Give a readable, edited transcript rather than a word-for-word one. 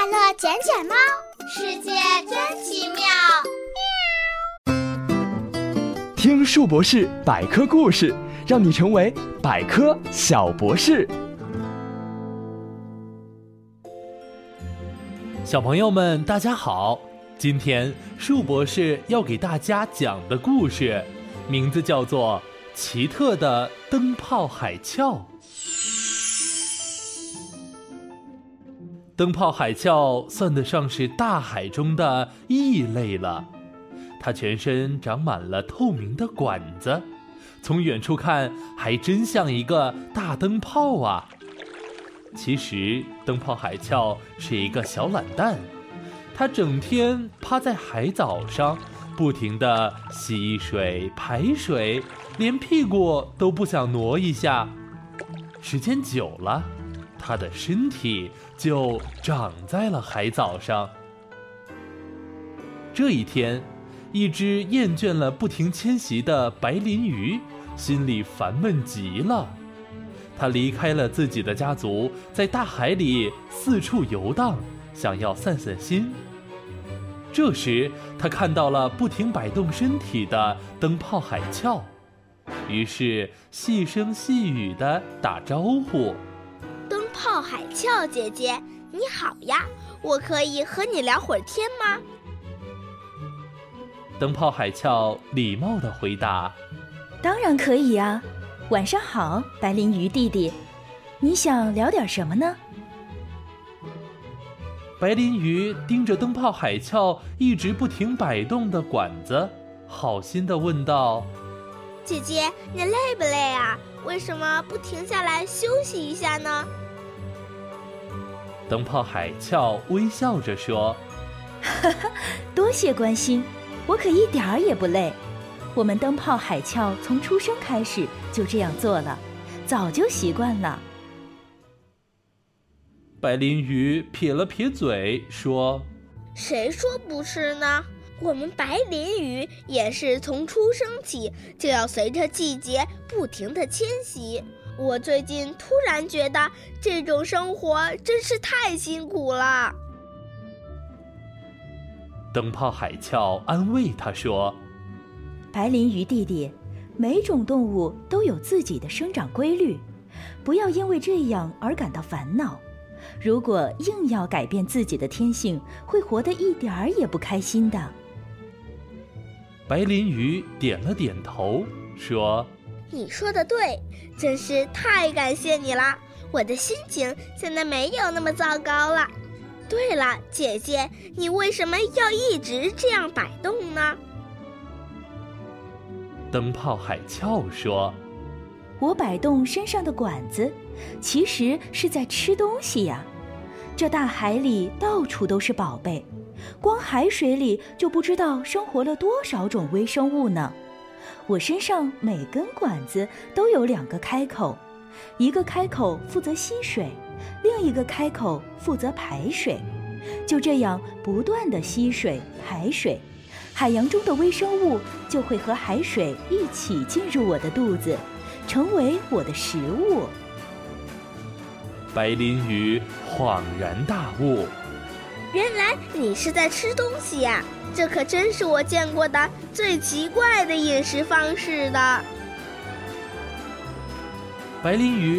快乐捡捡猫， 世界真奇妙。 听树博士百科故事，让你成为百科小博士。 小朋友们大家好，今天树博士要给大家讲的故事名字叫做《奇特的灯泡海鞘》。灯泡海鞘算得上是大海中的异类了，它全身长满了透明的管子，从远处看还真像一个大灯泡啊。其实灯泡海鞘是一个小懒蛋，它整天趴在海藻上，不停地吸水排水，连屁股都不想挪一下。时间久了，它的身体就长在了海藻上。这一天，一只厌倦了不停迁徙的白鳞鱼心里烦闷极了，它离开了自己的家族，在大海里四处游荡，想要散散心。这时它看到了不停摆动身体的灯泡海鞘，于是细声细语地打招呼： 灯泡海鞘姐姐你好呀，我可以和你聊会儿天吗？ 灯泡海鞘礼貌地回答： 当然可以呀，晚上好，白鳞鱼弟弟，你想聊点什么呢？ 白鳞鱼盯着灯泡海鞘一直不停摆动的管子，好心地问道： 姐姐你累不累啊？为什么不停下来休息一下呢？ 灯泡海鞘微笑着说： 哈哈，多谢关心，我可一点儿也不累。我们灯泡海鞘从出生开始就这样做了，早就习惯了。 白鳞鱼撇了撇嘴说： 谁说不是呢？我们白鳞鱼也是从出生起就要随着季节不停地迁徙。我最近突然觉得这种生活真是太辛苦了。 灯泡海鞘安慰他说： 白鳞鱼弟弟，每种动物都有自己的生长规律，不要因为这样而感到烦恼。如果硬要改变自己的天性，会活得一点儿也不开心的。 白鳞鱼点了点头说： 你说的对，真是太感谢你了，我的心情现在没有那么糟糕了。对了，姐姐，你为什么要一直这样摆动呢？ 灯泡海鞘说： 我摆动身上的管子，其实是在吃东西呀。这大海里到处都是宝贝，光海水里就不知道生活了多少种微生物呢。我身上每根管子都有2个开口，一个开口负责吸水，另一个开口负责排水。就这样不断地吸水排水，海洋中的微生物就会和海水一起进入我的肚子，成为我的食物。 白鳞鱼恍然大悟， 原来你是在吃东西呀，这可真是我见过的最奇怪的饮食方式的。 白鳞鱼